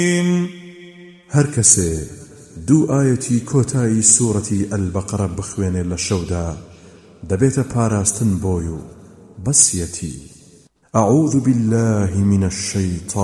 هەر کەسێ دوو ئایەتی کۆتایی سوورەتی ئەلبەقەرە بخوێنێ لە شەودا دەبێتە پاراستن بۆی و بەسیەتی. أعوذ بالله من الشيطان